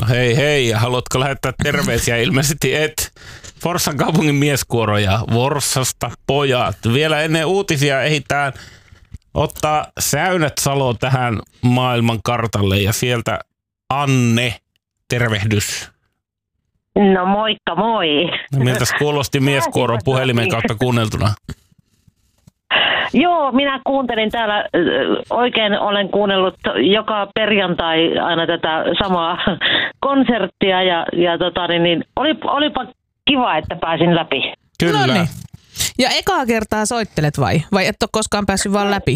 No hei, haluatko lähettää terveisiä? Ilmeisesti et. Forssan kaupungin mieskuoro ja Forssasta pojat. Vielä ennen uutisia ehditään ottaa Säynät-Salo tähän maailman kartalle ja sieltä Anne, tervehdys. No moikka moi. Miltäs kuulosti mieskuoro puhelimen kautta kuunneltuna? Joo, minä kuuntelin täällä, oikein olen kuunnellut joka perjantai aina tätä samaa konserttia ja olipa kiva, että pääsin läpi. Kyllä. Noniin. Ja ekaa kertaa soittelet vai et ole koskaan päässyt vaan läpi?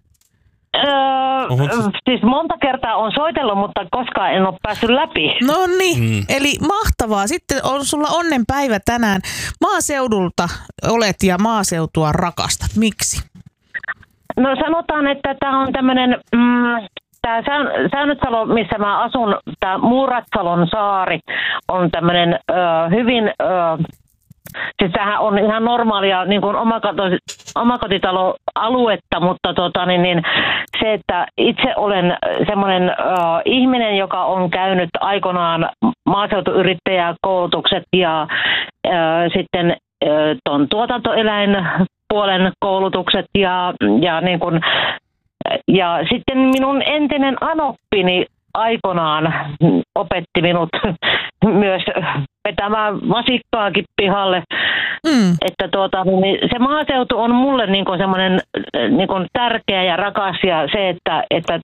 Siis monta kertaa on soitellut, mutta koskaan en ole päässyt läpi. No niin, eli mahtavaa. Sitten on sulla onnenpäivä tänään. Maaseudulta olet ja maaseutua rakastat. Miksi? No sanotaan, että tämä on tämmöinen, tämä Säynät-Salo, missä mä asun, tämä Muuratsalon saari, on tämmöinen hyvin... Siis tämähän on ihan normaalia niin kuin omakotitaloaluetta, mutta se, että itse olen semmoinen ihminen, joka on käynyt aikoinaan maaseutuyrittäjäkoulutukset ja sitten ton tuotantoeläinpuolen koulutukset ja sitten minun entinen anoppini aikoinaan opetti minut myös vetämään vasikkaakin pihalle. Että se maaseutu on mulle niinku semmoinen niinku tärkeä ja rakas ja se, että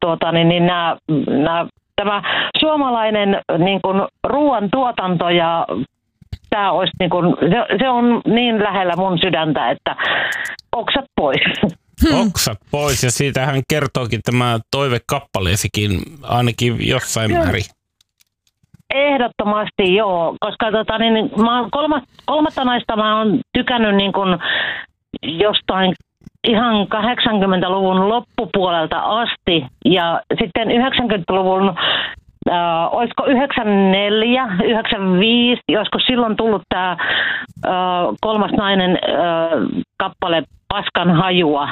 tämä suomalainen niinku ruoan tuotanto ja tämä olisi niinku, se on niin lähellä mun sydäntä, että oksat pois. Oksat pois ja siitähän kertookin tämä toivekappaleesikin ainakin jossain määrin. Ehdottomasti joo, koska mä oon kolmatta naista mä oon tykännyt niin kun jostain ihan 80-luvun loppupuolelta asti ja sitten 90-luvun olisiko 94, 95, joskus silloin tullut tämä kolmas nainen kappale Paskan hajua,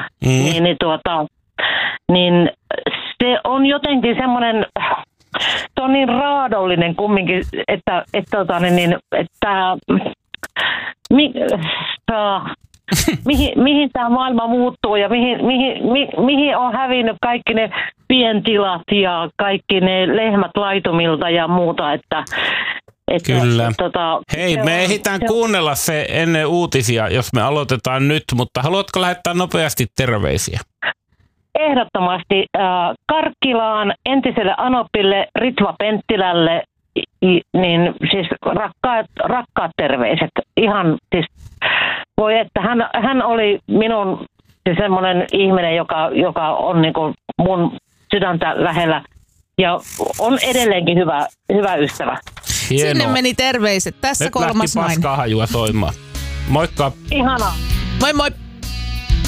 niin se on jotenkin semmoinen, se on niin raadollinen kumminkin, että mihin tämä maailma muuttuu ja mihin on hävinnyt kaikki ne pientilat ja kaikki ne lehmät laitumilta ja muuta, että kyllä. Hei, me ehditään kuunnella se ennen uutisia, jos me aloitetaan nyt, mutta haluatko lähettää nopeasti terveisiä? Ehdottomasti Karkkilaan, entiselle Anopille, Ritva Penttilälle, niin siis rakkaat terveiset. Ihan siis, voi että hän oli minun siis semmoinen ihminen, joka on niinku mun sydäntä lähellä ja on edelleenkin hyvä ystävä. Hienoa. Sinne meni terveiset. Tässä nyt kolmas nainen. Nyt lähti paskaa hajua soimaan. Moikka. Ihanaa. Moi moi.